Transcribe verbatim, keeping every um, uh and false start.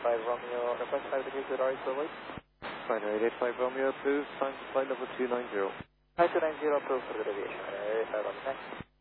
five Romeo, request five degrees with R S O. Final eight eight five Romeo, approved, time to flight level two nine zero. Flight two nine zero, approved for the deviation. eight eight five Romeo, thanks.